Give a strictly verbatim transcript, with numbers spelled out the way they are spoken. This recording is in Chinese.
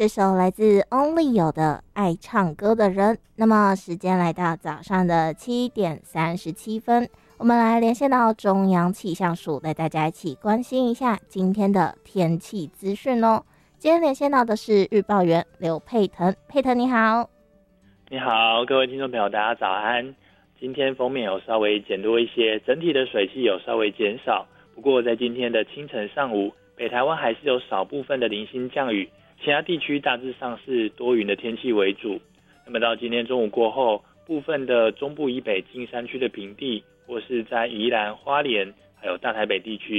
这首来自 Only 有的爱唱歌的人。那么时间来到早上的七点三十七分，我们来连线到中央气象署，带大家一起关心一下今天的天气资讯哦。今天连线到的是预报员刘佩腾，佩腾你好。 你好，各位听众朋友，大家早安。今天锋面有稍微减多一些，整体的水汽有稍微减少。不过在今天的清晨上午，北台湾还是有少部分的零星降雨，其他地区大致上是多云的天气为主。那么到今天中午过后，部分的中部以北金山区的平地，或是在宜兰、花莲还有大台北地区，